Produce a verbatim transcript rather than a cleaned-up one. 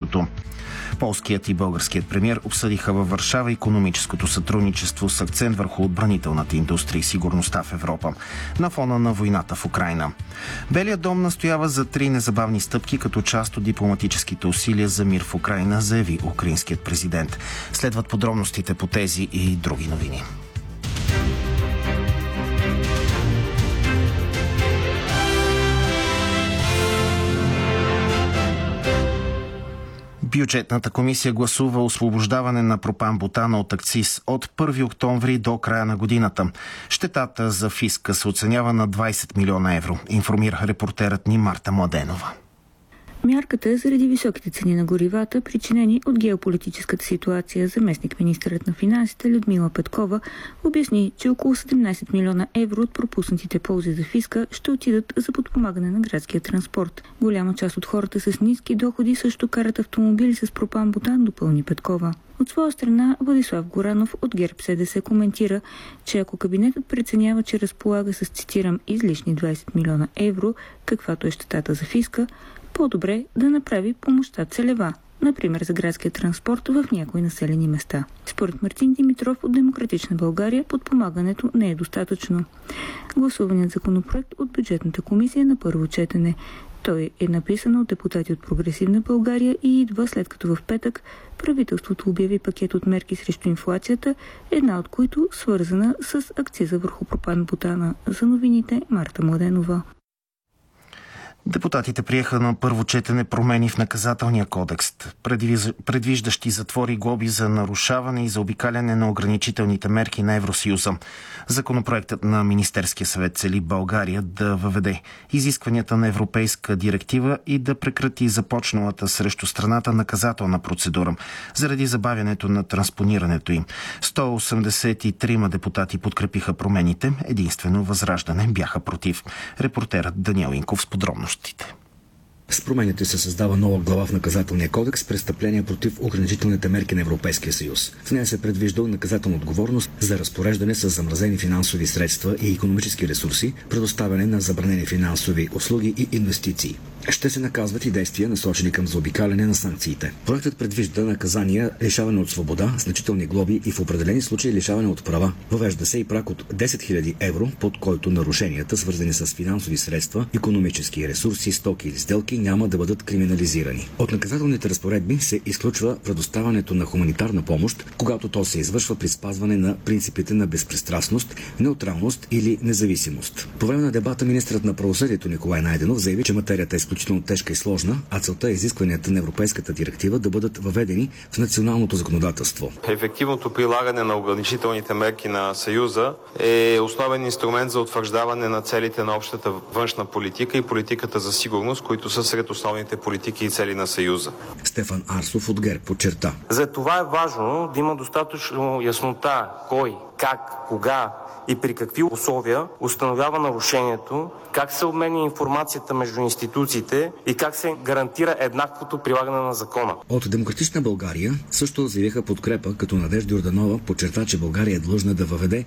правителството. Полският и българският премиер обсъдиха във Варшава икономическото сътрудничество с акцент върху отбранителната индустрия и сигурността в Европа на фона на войната в Украйна. Белият дом настоява за три незабавни стъпки като част от дипломатическите усилия за мир в Украйна, заяви украинският президент. Следват подробностите по тези и други новини. Бюджетната комисия гласува освобождаване на пропан-бутана от акциз от първи октомври до края на годината. Щетата за фиска се оценява на двайсет милиона евро, информира репортерът ни Марта Младенова. Мярката е заради високите цени на горивата, причинени от геополитическата ситуация. Заместник-министърът на финансите Людмила Петкова обясни, че около седемнайсет милиона евро от пропуснатите ползи за фиска ще отидат за подпомагане на градския транспорт. Голяма част от хората с ниски доходи също карат автомобили с пропан-бутан, допълни Петкова. От своя страна Владислав Горанов от ГЕРБ-СДС коментира, че ако кабинетът преценява, че разполага с, цитирам, излишни двайсет милиона евро, каквато е щетата за фиска, по-добре да направи помощта целева, например за градския транспорт в някои населени места. Според Мартин Димитров от Демократична България подпомагането не е достатъчно. Гласуваният законопроект от бюджетната комисия на първо четене. Той е написан от депутати от Прогресивна България и идва след като в петък правителството обяви пакет от мерки срещу инфлацията, една от които свързана с акциза върху пропан-бутана. За новините Марта Младенова. Депутатите приеха на първо четене промени в наказателния кодекс, предвиждащи затвори и глоби за нарушаване и за обикаляне на ограничителните мерки на Евросъюза. Законопроектът на Министерския съвет цели България да въведе изискванията на европейска директива и да прекрати започналата срещу страната наказателна процедура заради забавянето на транспонирането им. сто осемдесет и трима депутати подкрепиха промените, единствено Възраждане бяха против. Репортерът Даниел Инков с подробности. С промените се създава нова глава в наказателния кодекс престъпления против ограничителните мерки на Европейския съюз. В нея се предвижда наказателна отговорност за разпореждане с замразени финансови средства и икономически ресурси, предоставяне на забранени финансови услуги и инвестиции. Ще се наказват и действия, насочени към заобикаляне на санкциите. Проектът предвижда наказания лишаване от свобода, значителни глоби и в определени случаи лишаване от права. Въвежда се и праг от десет хиляди евро, под който нарушенията, свързани с финансови средства, икономически ресурси, стоки или сделки, няма да бъдат криминализирани. От наказателните разпоредби се изключва предоставянето на хуманитарна помощ, когато то се извършва при спазване на принципите на безпристрастност, неутралност или независимост. По време на дебата министърът на правосъдието Николай Найденов заяви, че материята е изключително тежка и сложна, а целта е изискванията на Европейската директива да бъдат въведени в националното законодателство. Ефективното прилагане на ограничителните мерки на Съюза е основен инструмент за утвърждаване на целите на общата външна политика и политиката за сигурност, които са сред основните политики и цели на Съюза. Стефан Арсов от ГЕРБ подчерта. За това е важно да има достатъчно яснота кой, как, кога и при какви условия установява нарушението, как се обменя информацията между институциите и как се гарантира еднаквото прилагане на закона. От Демократична България също заявиха подкрепа, като Надежда Йорданова подчерта, че България е длъжна да въведе